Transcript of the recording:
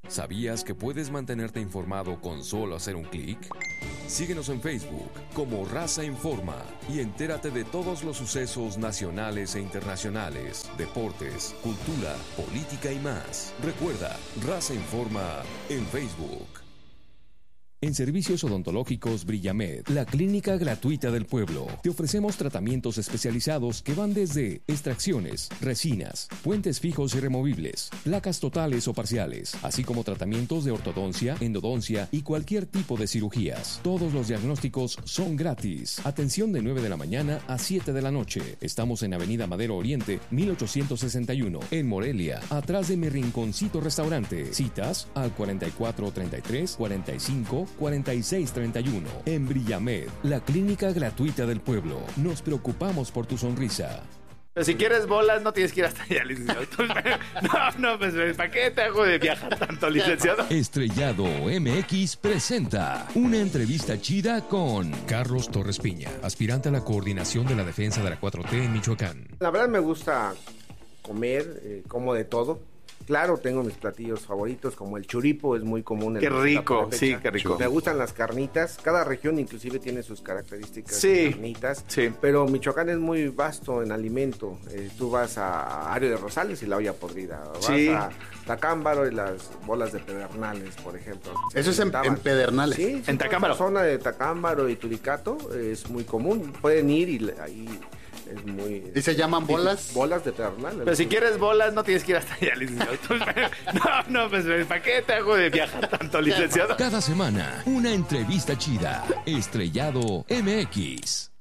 ¿Sabías que puedes mantenerte informado con solo hacer un clic? Síguenos en Facebook como Raza Informa y entérate de todos los sucesos nacionales e internacionales, deportes, cultura, política y más. Recuerda, Raza Informa en Facebook. En Servicios Odontológicos Brillamed, la clínica gratuita del pueblo, te ofrecemos tratamientos especializados que van desde extracciones, resinas, puentes fijos y removibles, placas totales o parciales, así como tratamientos de ortodoncia, endodoncia y cualquier tipo de cirugías. Todos los diagnósticos son gratis. Atención de 9 de la mañana a 7 de la noche. Estamos en Avenida Madero Oriente, 1861, en Morelia, atrás de Mi Rinconcito Restaurante. Citas al 4433 45 4631. En Brillamed, la clínica gratuita del pueblo. Nos preocupamos por tu sonrisa. Pero si quieres bolas, no tienes que ir hasta allá, licenciado. No, pues, ¿para qué te hago de viajar tanto, licenciado? Estrellado MX presenta una entrevista chida con Carlos Torres Piña, aspirante a la coordinación de la defensa de la 4T en Michoacán. La verdad me gusta comer, como de todo. Claro, tengo mis platillos favoritos, como el churipo, es muy común. Qué rico, sí, qué rico. Me gustan las carnitas. Cada región inclusive tiene sus características sí, de carnitas. Sí. Pero Michoacán es muy vasto en alimento. Tú vas a Ario de Rosales y la olla podrida. Vas a Tacámbaro y las bolas de pedernales, por ejemplo. Eso es en Pedernales. Sí, en Tacámbaro. La zona de Tacámbaro y Turicato es muy común. Pueden ir y ahí... Es muy... ¿Y se llaman bolas? Bolas de pedernal. Pero si quieres bolas, no tienes que ir hasta allá, licenciado. No, pues, ¿para qué te hago de viajar tanto, licenciado? Cada semana, una entrevista chida. Estrellado MX.